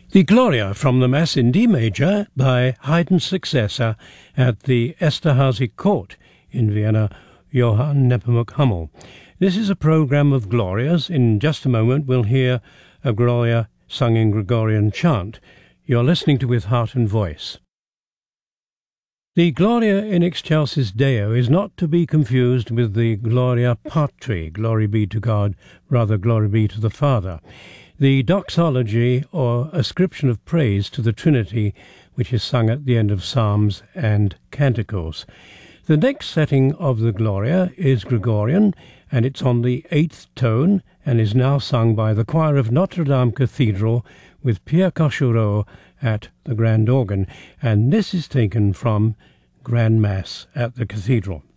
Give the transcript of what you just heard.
The Gloria from the Mass in D major by Haydn's successor at the Esterházy Court in Vienna, Johann Nepomuk Hummel. This is a program of Glorias. In just a moment we'll hear a Gloria sung in Gregorian chant. You're listening to With Heart and Voice. The Gloria in Excelsis Deo is not to be confused with the Gloria Patri, glory be to God, rather glory be to the Father, the doxology or ascription of praise to the Trinity, which is sung at the end of Psalms and Canticles. The next setting of the Gloria is Gregorian, and it's on the 8th tone, and is now sung by the choir of Notre Dame Cathedral with Pierre Cochereau at the grand organ, and this is taken from Grand Mass at the Cathedral.